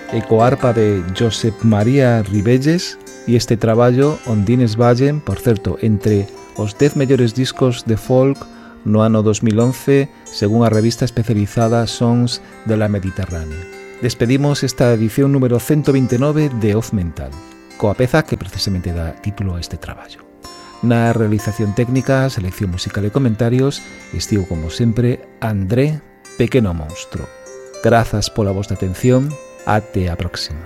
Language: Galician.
e co arpa de Josep María Ribelles e este traballo Ondines Vallen, por certo, entre os 10 mellores discos de folk no ano 2011 según a revista especializada Sons de la Mediterránea. Despedimos esta edición número 129 de Oz Mental, coa peza que precisamente dá título a este traballo. Na realización técnica, selección musical e comentarios estivo como sempre André Pequeno Monstro. Grazas pola vosa atención, até a próxima.